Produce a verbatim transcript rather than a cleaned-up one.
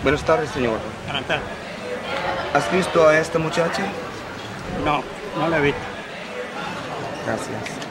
Buenas tardes, señor. Buenas tardes. ¿Has visto a esta muchacha? No, no la he visto. Gracias.